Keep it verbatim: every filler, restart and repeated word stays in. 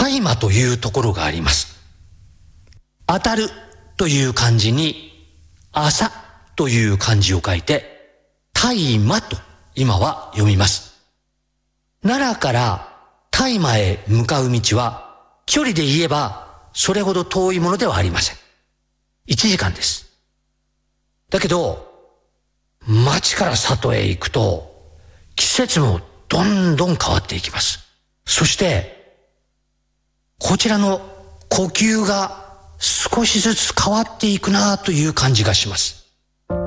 大麻というところがあります。当たるという漢字に朝という漢字を書いて大麻と今は読みます。奈良から大麻へ向かう道は距離で言えばそれほど遠いものではありません。いちじかんです。だけど町から里へ行くと季節もどんどん変わっていきます。そしてこちらの呼吸が少しずつ変わっていくなという感じがします。